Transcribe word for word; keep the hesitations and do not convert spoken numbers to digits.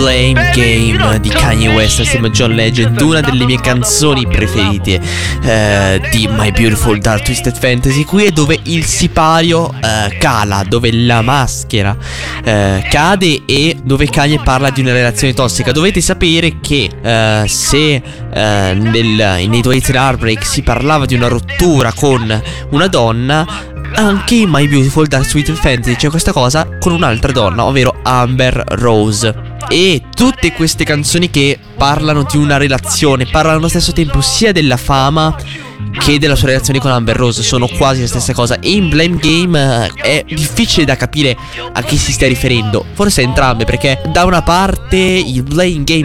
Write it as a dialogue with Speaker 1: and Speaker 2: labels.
Speaker 1: Blame Game di Kanye West assieme a John Legend, una delle mie canzoni preferite eh, di My Beautiful Dark Twisted Fantasy. Qui è dove il sipario eh, cala, dove la maschera eh, cade e dove Kanye parla di una relazione tossica. Dovete sapere che eh, se eh, nel, in Eight Ways and Heartbreak si parlava di una rottura con una donna, anche in My Beautiful Dark Twisted Fantasy c'è questa cosa con un'altra donna, ovvero Amber Rose. E tutte queste canzoni che parlano di una relazione parlano allo stesso tempo sia della fama che della sua relazione con Amber Rose, sono quasi la stessa cosa. E in Blame Game eh, è difficile da capire a chi si stia riferendo, forse a entrambe, perché da una parte il Blame Game